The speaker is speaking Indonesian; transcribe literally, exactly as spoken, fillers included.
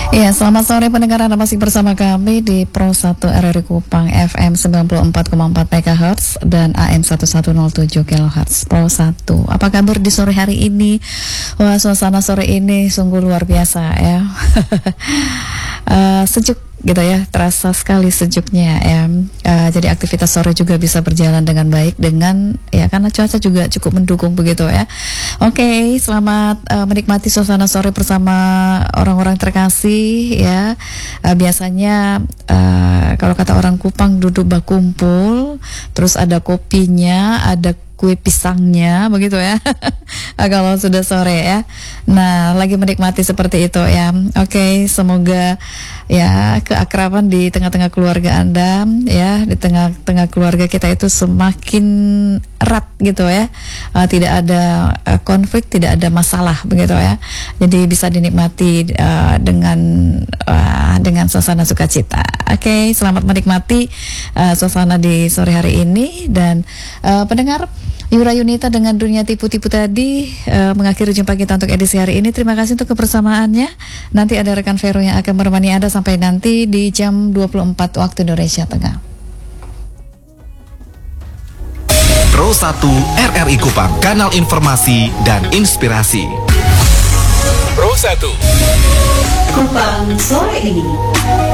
Ya, selamat sore pendengar, Anda masih bersama kami di Pro satu R R I Kupang F M sembilan puluh empat koma empat MHz dan A M seribu nol tujuh kilohertz. Pro satu. Apa kabar di sore hari ini? Wah, suasana sore ini sungguh luar biasa ya. uh, sejuk gitu ya, terasa sekali sejuknya ya. Uh, jadi aktivitas sore juga bisa berjalan dengan baik dengan ya karena cuaca juga cukup mendukung begitu ya. Oke, okay, selamat uh, menikmati suasana sore bersama orang-orang terkasih ya. Uh, biasanya uh, kalau kata orang Kupang duduk berkumpul, terus ada kopinya, ada kue pisangnya begitu ya. Kalau sudah sore ya. Nah, lagi menikmati seperti itu ya. Oke, okay, semoga ya keakraban di tengah-tengah keluarga Anda ya, di tengah-tengah keluarga kita itu semakin erat gitu ya. Uh, tidak ada uh, konflik, tidak ada masalah begitu ya. Jadi bisa dinikmati uh, dengan uh, dengan suasana sukacita. Oke, okay, selamat menikmati uh, suasana di sore hari ini dan uh, pendengar Yura Yunita dengan dunia tipu-tipu tadi uh, mengakhiri jumpa kita untuk edisi hari ini. Terima kasih untuk kebersamaannya. Nanti ada rekan Vero yang akan menemani Anda sampai nanti di jam dua puluh empat waktu Indonesia Tengah. Pro satu R R I Kupang, kanal informasi dan inspirasi. Pro satu Kupang sore ini.